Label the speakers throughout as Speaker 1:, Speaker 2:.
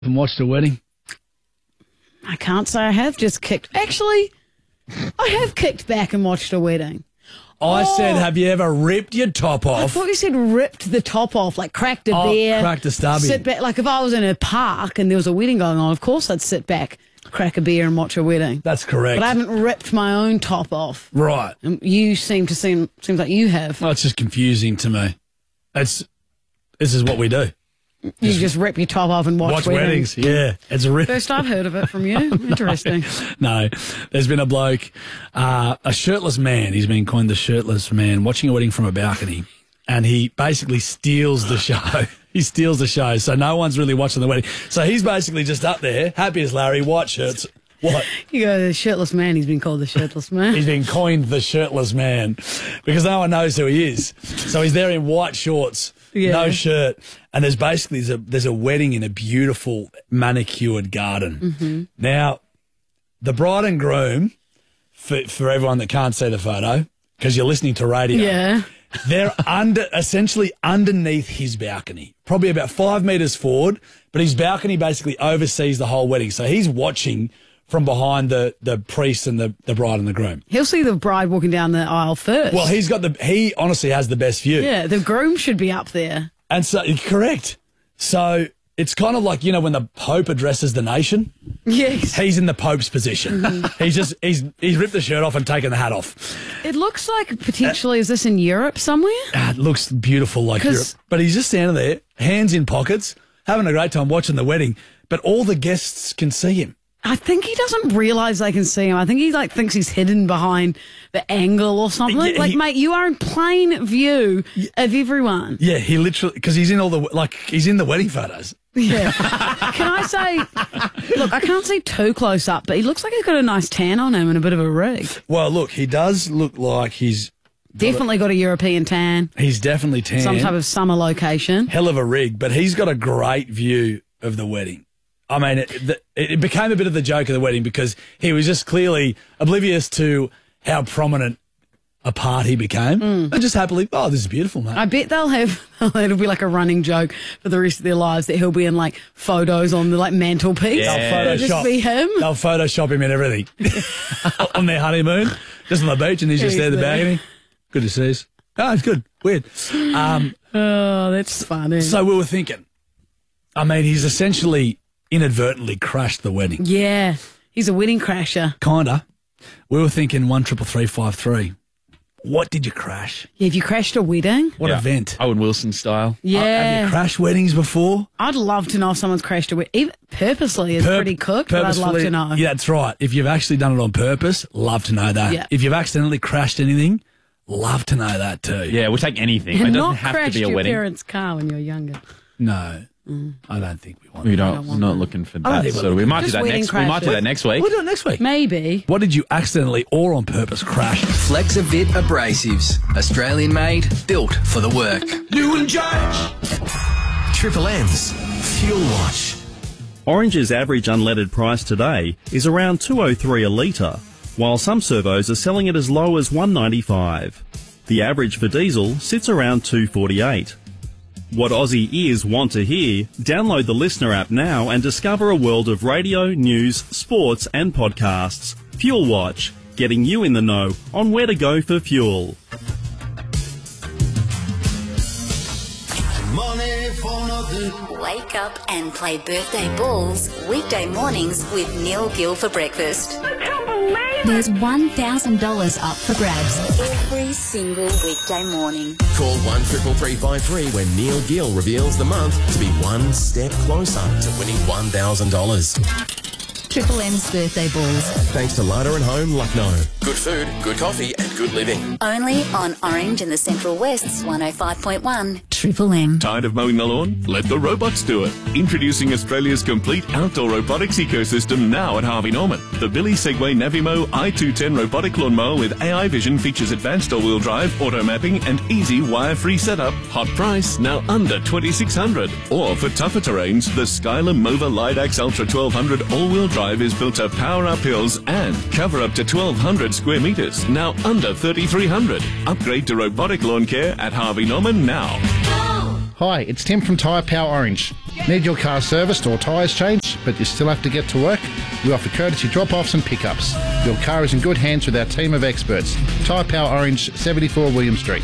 Speaker 1: and watched a wedding?
Speaker 2: I can't say I have just kicked. Actually, I have kicked back and watched a wedding.
Speaker 1: I said, have you ever ripped your top
Speaker 2: I
Speaker 1: off?
Speaker 2: thought you said ripped the top off, like cracked a beer.
Speaker 1: Cracked a stubby.
Speaker 2: Sit back. Like if I was in a park and there was a wedding going on, of course I'd sit back, crack a beer and watch a wedding.
Speaker 1: That's correct.
Speaker 2: But I haven't ripped my own top off.
Speaker 1: Right.
Speaker 2: You seems like you have.
Speaker 1: Well, it's just confusing to me. This is what we do.
Speaker 2: You just rip your top off and watch
Speaker 1: weddings. Yeah, it's a rip.
Speaker 2: First I've heard of it from you. Interesting.
Speaker 1: No, there's been a bloke, a shirtless man. He's been coined the shirtless man, watching a wedding from a balcony, and he basically steals the show. He steals the show, so no one's really watching the wedding. So he's basically just up there, happy as Larry, white shirts. What?
Speaker 2: You go, the shirtless man. He's been called the shirtless man.
Speaker 1: He's been coined the shirtless man because no one knows who he is. So he's there in white shorts. Yeah. No shirt, and there's a wedding in a beautiful manicured garden. Mm-hmm. Now, the bride and groom, for everyone that can't see the photo, because you're listening to radio, they're essentially underneath his balcony, probably about 5 metres forward, but his balcony basically oversees the whole wedding. So he's watching from behind the priest and the bride and the groom.
Speaker 2: He'll see the bride walking down the aisle first.
Speaker 1: Well, he honestly has the best view.
Speaker 2: Yeah, the groom should be up there.
Speaker 1: And so, correct. So it's kind of like, when the Pope addresses the nation.
Speaker 2: Yes.
Speaker 1: He's in the Pope's position. Mm-hmm. He's ripped the shirt off and taken the hat off.
Speaker 2: It looks like potentially, is this in Europe somewhere?
Speaker 1: It looks beautiful like Europe. But he's just standing there, hands in pockets, having a great time watching the wedding, but all the guests can see him.
Speaker 2: I think he doesn't realise they can see him. I think he thinks he's hidden behind the angle or something. Yeah, mate, you are in plain view of everyone.
Speaker 1: Yeah, he literally, because he's in he's in the wedding photos.
Speaker 2: Yeah. Can I say, look, I can't see too close up, but he looks like he's got a nice tan on him and a bit of a rig.
Speaker 1: Well, look, he does look like he's
Speaker 2: definitely got a European tan.
Speaker 1: He's definitely tan.
Speaker 2: Some type of summer location.
Speaker 1: Hell of a rig, but he's got a great view of the wedding. I mean, it became a bit of the joke of the wedding because he was just clearly oblivious to how prominent a part he became. And just happily, this is beautiful, mate.
Speaker 2: I bet it'll be like a running joke for the rest of their lives that he'll be in like photos on the mantelpiece.
Speaker 1: Yeah.
Speaker 2: They'll just be him.
Speaker 1: They'll Photoshop him in everything. On their honeymoon, just on the beach, and he's just there at the balcony. Good to see us. Oh, it's good. Weird.
Speaker 2: That's funny.
Speaker 1: So we were thinking, I mean, he's essentially inadvertently crashed the wedding.
Speaker 2: Yeah, he's a wedding crasher.
Speaker 1: Kinda. We were thinking 13353. What did you crash?
Speaker 2: Yeah, have you crashed a wedding?
Speaker 1: What event?
Speaker 3: Owen Wilson style.
Speaker 2: Yeah.
Speaker 1: Have you crashed weddings before?
Speaker 2: I'd love to know if someone's crashed a wedding. Even purposely is pretty cooked, but I'd love to know.
Speaker 1: Yeah, that's right. If you've actually done it on purpose, love to know that.
Speaker 2: Yeah.
Speaker 1: If you've accidentally crashed anything, love to know that too.
Speaker 3: Yeah, we'll take anything.
Speaker 2: You've
Speaker 3: it doesn't
Speaker 2: not
Speaker 3: have
Speaker 2: crashed
Speaker 3: to be a
Speaker 2: your
Speaker 3: wedding.
Speaker 2: parents' car when you were younger.
Speaker 1: No. I don't think we want
Speaker 3: We're
Speaker 1: that.
Speaker 3: not looking for that. So we might do that next. We might do that next week.
Speaker 1: We'll do it next week.
Speaker 2: Maybe.
Speaker 1: What did you accidentally or on purpose crash?
Speaker 4: Flexavit Abrasives. Australian made, built for the work.
Speaker 5: New and Judge. Triple M's Fuel Watch.
Speaker 6: Orange's average unleaded price today is around $2.03 a litre, while some servos are selling it as low as $1.95. The average for diesel sits around $2.48. What Aussie ears want to hear, download the Listener app now and discover a world of radio, news, sports and podcasts. Fuel Watch, getting you in the know on where to go for fuel.
Speaker 7: Wake up and play birthday balls weekday mornings with Neil Gill for breakfast. There's $1,000 up for grabs every single weekday morning.
Speaker 5: Call 133353 when Neil Gill reveals the month to be one step closer to winning $1,000.
Speaker 7: Triple M's birthday balls.
Speaker 5: Thanks to Larder and Home, Lucknow. Good food, good coffee and good living.
Speaker 7: Only on Orange and the Central West's 105.1 Triple M.
Speaker 8: Tired of mowing the lawn? Let the robots do it. Introducing Australia's complete outdoor robotics ecosystem now at Harvey Norman. The Billy Segway Navimo i210 robotic lawnmower with AI vision features advanced all-wheel drive, auto mapping and easy wire-free setup. Hot price, now under $2,600. Or for tougher terrains, the Skyler Mova Lidax Ultra 1200 all-wheel drive is built to power up hills and cover up to 1,200 square meters, now under $3,300. Upgrade to robotic lawn care at Harvey Norman now.
Speaker 9: Hi, it's Tim from Tyre Power Orange. Need your car serviced or tyres changed, but you still have to get to work? We offer courtesy drop-offs and pickups. Your car is in good hands with our team of experts. Tyre Power Orange, 74 William Street.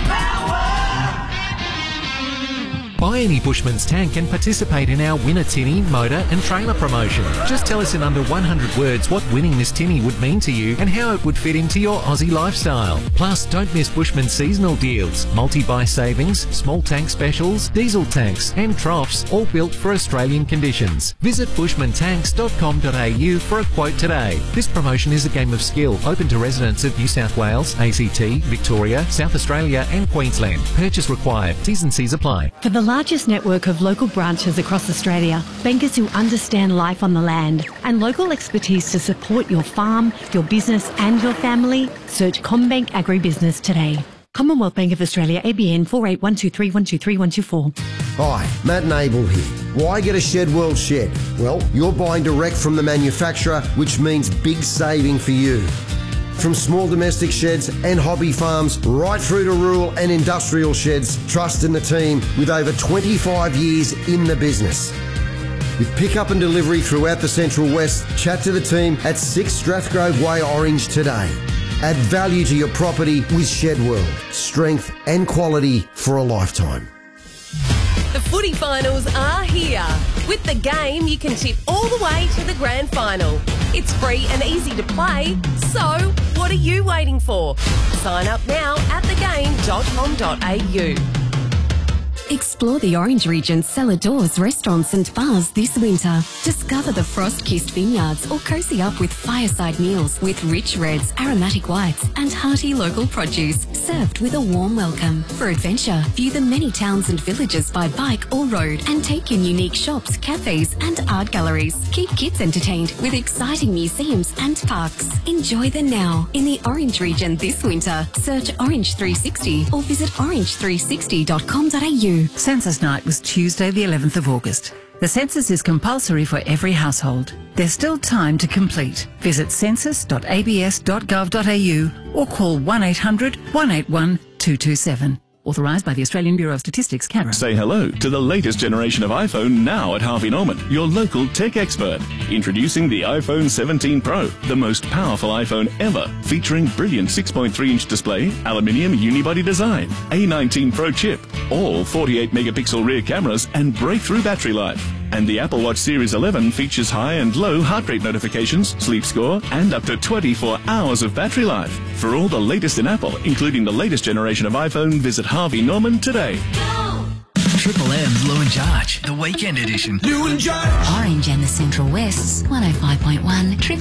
Speaker 10: Buy any Bushman's tank and participate in our Win a Tinny motor and trailer promotion. Just tell us in under 100 words what winning this tinny would mean to you and how it would fit into your Aussie lifestyle. Plus, don't miss Bushman's seasonal deals, multi-buy savings, small tank specials, diesel tanks and troughs, all built for Australian conditions. Visit bushmantanks.com.au for a quote today. This promotion is a game of skill, open to residents of New South Wales, ACT, Victoria, South Australia and Queensland. Purchase required. T's and C's apply.
Speaker 11: For the largest network of local branches across Australia, bankers who understand life on the land and local expertise to support your farm, your business and your family, search CommBank Agribusiness today. Commonwealth Bank of Australia, ABN 481231231224.
Speaker 12: Hi, Matt and Abel here. Why get a Shed World shed? Well, you're buying direct from the manufacturer, which means big saving for you. From small domestic sheds and hobby farms right through to rural and industrial sheds, trust in the team with over 25 years in the business. With pickup and delivery throughout the Central West, chat to the team at 6 Strathgrove Way, Orange today. Add value to your property with Shed World. Strength and quality for a lifetime.
Speaker 13: The footy finals are here. With The Game, you can tip all the way to the grand final. It's free and easy to play, so what are you waiting for? Sign up now at thegame.com.au.
Speaker 14: Explore the Orange region's cellar doors, restaurants and bars this winter. Discover the frost-kissed vineyards or cozy up with fireside meals with rich reds, aromatic whites and hearty local produce served with a warm welcome. For adventure, view the many towns and villages by bike or road and take in unique shops, cafes and art galleries. Keep kids entertained with exciting museums and parks. Enjoy the now in the Orange region this winter. Search Orange 360 or visit orange360.com.au.
Speaker 15: Census night was Tuesday the 11th of August. The census is compulsory for every household. There's still time to complete. Visit census.abs.gov.au or call 1800 181 227. Authorised by the Australian Bureau of Statistics, Canberra.
Speaker 8: Say hello to the latest generation of iPhone now at Harvey Norman, your local tech expert. Introducing the iPhone 17 Pro, the most powerful iPhone ever, featuring brilliant 6.3-inch display, aluminium unibody design, A19 Pro chip, all 48-megapixel rear cameras and breakthrough battery life. And the Apple Watch Series 11 features high and low heart rate notifications, sleep score, and up to 24 hours of battery life. For all the latest in Apple, including the latest generation of iPhone, visit Harvey Norman today.
Speaker 4: Triple M's Lou and Charge, the weekend edition.
Speaker 7: Lou and Charge. Orange and the Central West's 105.1 Triple